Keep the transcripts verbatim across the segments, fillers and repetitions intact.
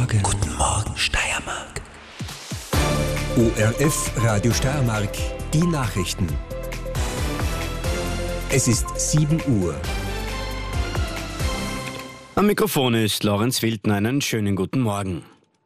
Morgen. Guten Morgen, Steiermark. O R F Radio Steiermark, die Nachrichten. Es ist sieben Uhr. Am Mikrofon ist Lorenz Wildner. Einen schönen guten Morgen.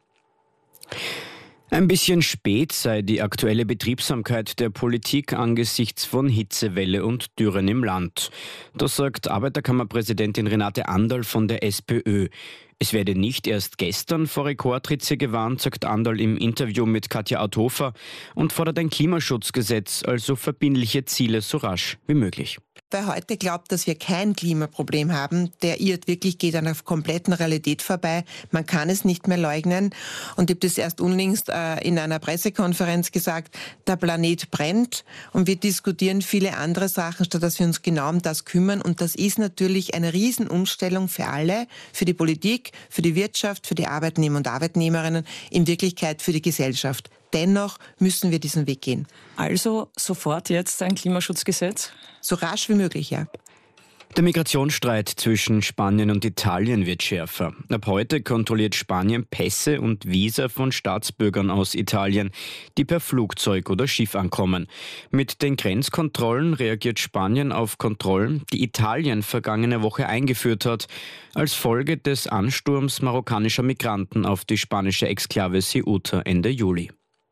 Ein bisschen spät sei die aktuelle Betriebsamkeit der Politik angesichts von Hitzewelle und Dürren im Land. Das sagt Arbeiterkammerpräsidentin Renate Anderl von der SPÖ. Es werde nicht erst gestern vor Rekordhitze gewarnt, sagt Anderl im Interview mit Katja Authofer und fordert ein Klimaschutzgesetz, also verbindliche Ziele so rasch wie möglich. Wer heute glaubt, dass wir kein Klimaproblem haben, der irrt wirklich, geht an der kompletten Realität vorbei. Man kann es nicht mehr leugnen. Und ich habe das erst unlängst äh, in einer Pressekonferenz gesagt, der Planet brennt und wir diskutieren viele andere Sachen, statt dass wir uns genau um das kümmern. Und das ist natürlich eine Riesenumstellung für alle, für die Politik, für die Wirtschaft, für die Arbeitnehmer und Arbeitnehmerinnen, in Wirklichkeit für die Gesellschaft. Dennoch müssen wir diesen Weg gehen. Also sofort jetzt ein Klimaschutzgesetz? So rasch wie möglich, ja. Der Migrationsstreit zwischen Spanien und Italien wird schärfer. Ab heute kontrolliert Spanien Pässe und Visa von Staatsbürgern aus Italien, die per Flugzeug oder Schiff ankommen. Mit den Grenzkontrollen reagiert Spanien auf Kontrollen, die Italien vergangene Woche eingeführt hat, als Folge des Ansturms marokkanischer Migranten auf die spanische Exklave Ceuta Ende Juli.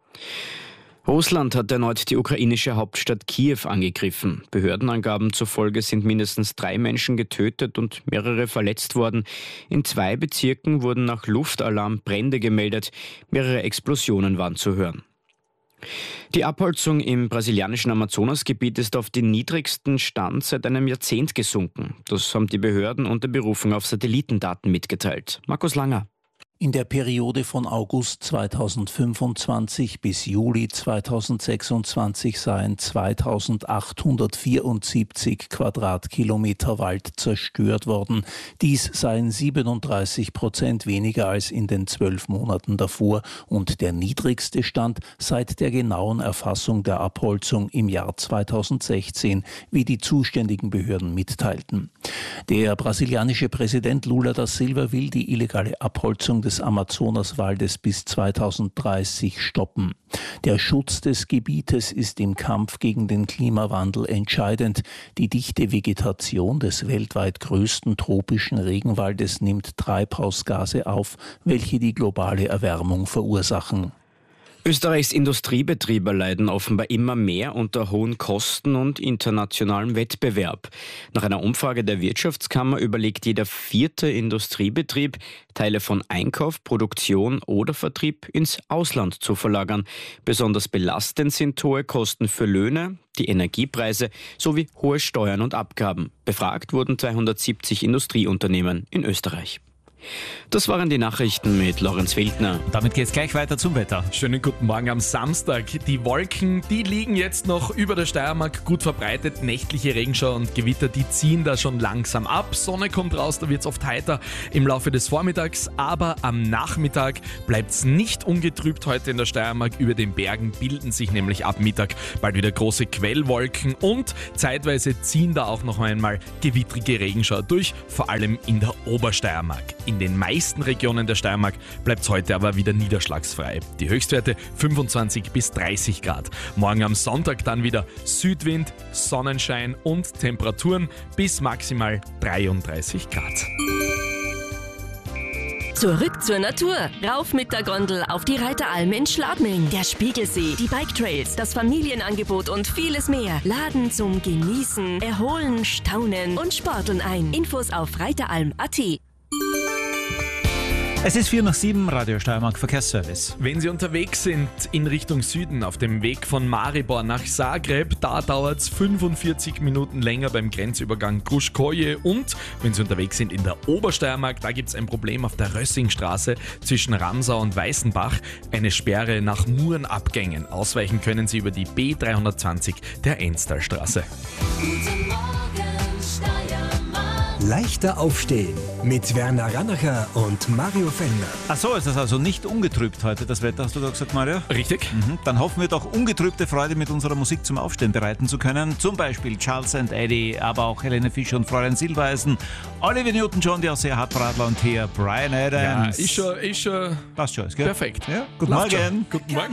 Russland hat erneut die ukrainische Hauptstadt Kiew angegriffen. Behördenangaben zufolge sind mindestens drei Menschen getötet und mehrere verletzt worden. In zwei Bezirken wurden nach Luftalarm Brände gemeldet. Mehrere Explosionen waren zu hören. Die Abholzung im brasilianischen Amazonasgebiet ist auf den niedrigsten Stand seit einem Jahrzehnt gesunken. Das haben die Behörden unter Berufung auf Satellitendaten mitgeteilt. Markus Langer. In der Periode von August zweitausendfünfundzwanzig bis Juli zweitausendsechsundzwanzig seien zweitausendachthundertvierundsiebzig Quadratkilometer Wald zerstört worden. Dies seien siebenunddreißig Prozent weniger als in den zwölf Monaten davor und der niedrigste Stand seit der genauen Erfassung der Abholzung im Jahr zweitausendsechzehn, wie die zuständigen Behörden mitteilten. Der brasilianische Präsident Lula da Silva will die illegale Abholzung des des Amazonaswaldes bis zweitausenddreißig stoppen. Der Schutz des Gebietes ist im Kampf gegen den Klimawandel entscheidend. Die dichte Vegetation des weltweit größten tropischen Regenwaldes nimmt Treibhausgase auf, welche die globale Erwärmung verursachen. Österreichs Industriebetriebe leiden offenbar immer mehr unter hohen Kosten und internationalem Wettbewerb. Nach einer Umfrage der Wirtschaftskammer überlegt jeder vierte Industriebetrieb, Teile von Einkauf, Produktion oder Vertrieb ins Ausland zu verlagern. Besonders belastend sind hohe Kosten für Löhne, die Energiepreise sowie hohe Steuern und Abgaben. Befragt wurden zweihundertsiebzig Industrieunternehmen in Österreich. Das waren die Nachrichten mit Lorenz Wildner. Damit geht's gleich weiter zum Wetter. Schönen guten Morgen am Samstag. Die Wolken, die liegen jetzt noch über der Steiermark gut verbreitet. Nächtliche Regenschauer und Gewitter, die ziehen da schon langsam ab. Sonne kommt raus, da wird's oft heiter im Laufe des Vormittags. Aber am Nachmittag bleibt's nicht ungetrübt heute in der Steiermark. Über den Bergen bilden sich nämlich ab Mittag bald wieder große Quellwolken und zeitweise ziehen da auch noch einmal gewittrige Regenschauer durch, vor allem in der Obersteiermark. In den meisten Regionen der Steiermark bleibt es heute aber wieder niederschlagsfrei. Die Höchstwerte fünfundzwanzig bis dreißig Grad. Morgen am Sonntag dann wieder Südwind, Sonnenschein und Temperaturen bis maximal dreiunddreißig Grad. Zurück zur Natur. Rauf mit der Gondel auf die Reiteralm in Schladming. Der Spiegelsee, die Bike-Trails, das Familienangebot und vieles mehr laden zum Genießen, Erholen, Staunen und Sporteln ein. Infos auf reiteralm punkt at. Es ist vier nach sieben, Radio Steiermark Verkehrsservice. Wenn Sie unterwegs sind in Richtung Süden auf dem Weg von Maribor nach Zagreb, da dauert es fünfundvierzig Minuten länger beim Grenzübergang Gruškoje. Und wenn Sie unterwegs sind in der Obersteiermark, da gibt es ein Problem auf der Rössingstraße zwischen Ramsau und Weißenbach. Eine Sperre nach Murenabgängen. Ausweichen können Sie über die B dreihundertzwanzig der Enstalstraße. Guten Morgen, Steiermark. Leichter aufstehen mit Werner Rannacher und Mario Fellner. Ach so, ist das also nicht ungetrübt heute, das Wetter, hast du da gesagt, Mario? Richtig. Mhm. Dann hoffen wir doch, ungetrübte Freude mit unserer Musik zum Aufstehen bereiten zu können. Zum Beispiel Charles and Eddie, aber auch Helene Fischer und Fräulein Silbereisen, Olivia Newton-John, die auch sehr Hartbradler und hier Brian Ja, Adams. ist schon, ist schon Passt schon, gell? perfekt. Ja, guten Läuft Morgen. schon. Guten Morgen.